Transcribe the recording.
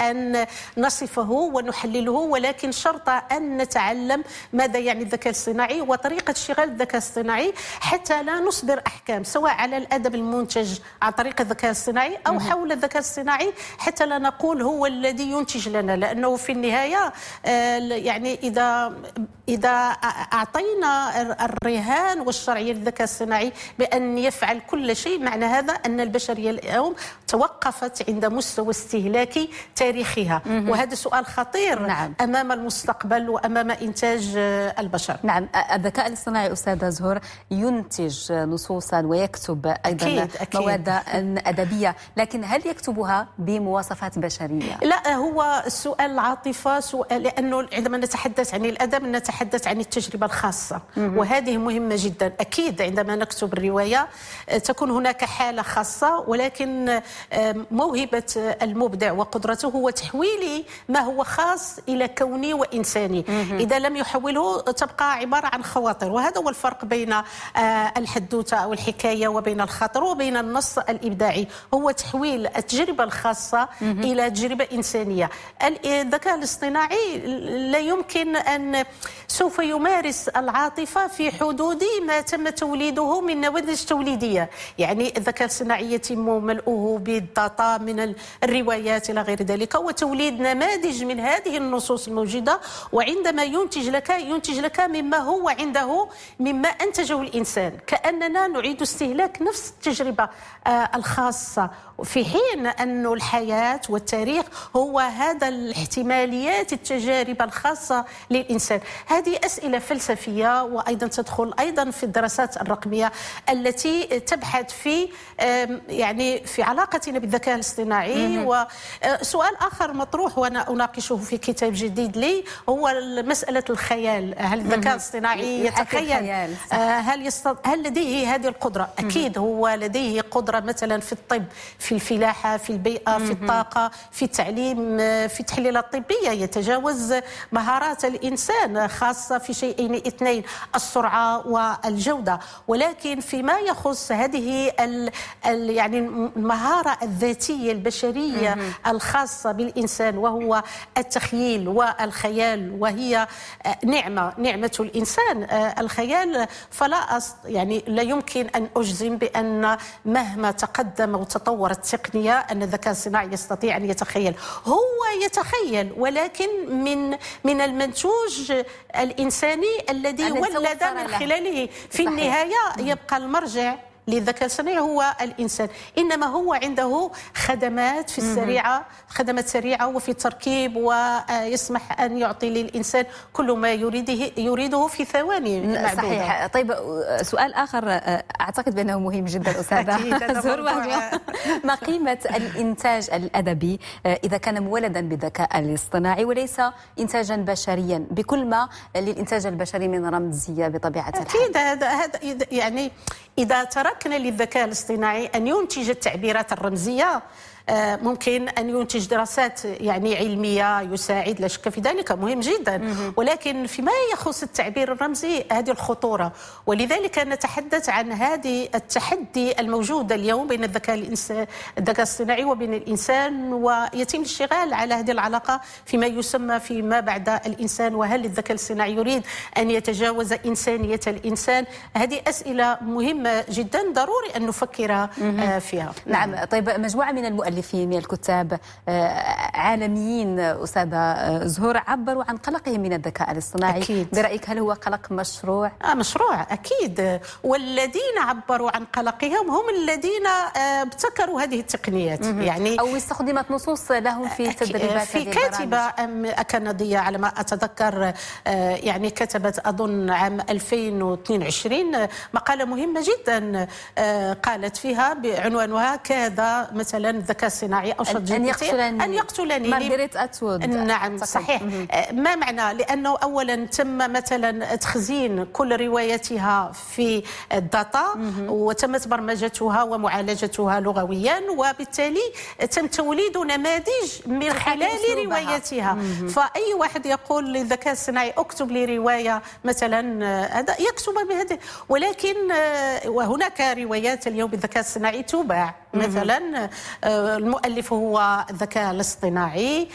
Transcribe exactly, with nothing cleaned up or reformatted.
أن نصفه ونحلله، ولكن شرط أن نتعلم ماذا يعني الذكاء الاصطناعي وطريقة اشتغال الذكاء الاصطناعي حتى لا نصدر أحكام سواء على الأدب المنتج عن طريق الذكاء الاصطناعي أو حول الذكاء الاصطناعي حتى لا نقول هو الذي ينتج لنا، لأنه في النهاية يعني إذا إذا أعطينا الرهان والشرعية للذكاء الاصطناعي بأن يفعل كل شيء، معنى هذا أن البشرية اليوم توقفت عند مستوى استهلاكي تاريخها، وهذا سؤال خطير نعم. أمام المستقبل وأمام إنتاج البشر. نعم، الذكاء الاصطناعي أستاذة زهور ينتج نصوصا ويكتب أيضا أكيد أكيد. مواد أدبية، لكن هل يكتبها بمواصفات بشرية؟ لا، هو السؤال العاطفة سؤال، لأنه عندما نتحدث عن الأدب نتحدث عن التجربة الخاصة، وهذه مهمة جدا. أكيد عندما نكتب الرواية تكون هناك حالة خاصة، ولكن موهبة المبدع وقدرته هو تحويل ما هو خاص إلى كوني وإنساني. إذا لم يحوله تبقى عبارة عن خواطر، وهذا هو الفرق بين الحدوتة أو الحكاية وبين الخاطر وبين النص الإبداعي، هو تحويل التجربة الخاصة إلى تجربة إنسانية. الذكاء الاصطناعي لا يمكن أن سوف يمارس العاطفة في حدود ما تم توليده من نماذج توليدية، يعني الذكاء الاصطناعي يتم ملؤه بالداتا من الروايات إلى غير ذلك وتوليد نماذج من هذه النصوص الموجودة، وعندما ينتج لك ينتج لك مما هو عنده مما أنتجه الإنسان، كأننا نعيد استهلاك نفس التجربة الخاصة، في حين أن الحياة والتاريخ هو هذا الاحتماليات التجارب الخاصة للإنسان. هذه أسئلة فلسفية وأيضا تدخل أيضا في الدراسات الرقمية التي تبحث في يعني في علاقتنا بالذكاء الاصطناعي. وسؤال آخر مطروح وأنا أناقشه في كتاب جديد لي هو مسألة الخيال. هل الذكاء الاصطناعي يتخيل؟ هل يست... هل لديه هذه القدرة؟ أكيد هو لديه قدرة مثلا في الطب، في الفلاحة، في البيئة، في الطاقة، في التعليم، في التحليلات الطبية، يتجاوز مهارات الإنسان خاصة في شيئين اثنين، السرعة والجودة. ولكن فيما يخص هذه ال ال يعني المهارة الذاتية البشرية الخاصة بالإنسان وهو التخيل والخيال، وهي نعمة نعمة الإنسان الخيال، فلا يعني لا يمكن أن أجزم بأن مهما تقدم وتطور التقنية أن الذكاء الصناعي يستطيع أن يتخيل. هو يتخيل ولكن من من المنتوج الإنساني الذي ولد من خلاله. في النهاية يبقى المرجع للذكاء الصناعي هو الإنسان، إنما هو عنده خدمات في السريعة، خدمات سريعة وفي التركيب، ويسمح أن يعطي للإنسان كل ما يريده يريده في ثواني معدودة. صحيح. طيب سؤال آخر أعتقد بأنه مهم جدا أستاذة زهور، ما قيمة الإنتاج الأدبي إذا كان مولدا بالذكاء الاصطناعي وليس إنتاجا بشريا بكل ما للإنتاج البشري من رمزية بطبيعة الحال؟ أكيد هذا هذا يعني إذا تركنا للذكاء الاصطناعي أن ينتج التعبيرات الرمزية ممكن أن ينتج دراسات يعني علمية يساعد، لا شك في ذلك، مهم جدا، ولكن فيما يخص التعبير الرمزي هذه الخطورة. ولذلك نتحدث عن هذه التحدي الموجود اليوم بين الذكاء الإنسان الذكاء الاصطناعي وبين الإنسان، ويتم الاشتغال على هذه العلاقة فيما يسمى فيما بعد الإنسان، وهل الذكاء الاصطناعي يريد أن يتجاوز إنسانية الإنسان؟ هذه أسئلة مهمة جدا ضروري أن نفكر فيها. نعم. طيب مجموعة من المؤلفين من الكتاب عالميين أستاذة زهور عبروا عن قلقهم من الذكاء الاصطناعي. أكيد. برأيك هل هو قلق مشروع؟ آه مشروع أكيد، والذين عبروا عن قلقهم هم الذين ابتكروا هذه التقنيات، يعني أو استخدمت نصوص لهم في تدريبات. في كاتبة كندية على ما أتذكر يعني كتبت أظن عام ألفين واثنين وعشرين مقالة مهمة جدا قالت فيها بعنوانها كذا مثلا الذكاء الصناعي أو شات جي بي تي أن يقتلني. مارغريت أتوود. نعم صحيح. ما معنى؟ لأنه أولا تم مثلا تخزين كل رواياتها في الداتا وتمت برمجتها ومعالجتها لغويا، وبالتالي تم توليد نماذج من خلال روايتها. فأي واحد يقول للذكاء الصناعي اكتب لي رواية مثلا هذا يكتب بهذه، ولكن وهناك روايات اليوم بالذكاء الصناعي تباع، مثلا المؤلف هو الذكاء الاصطناعي.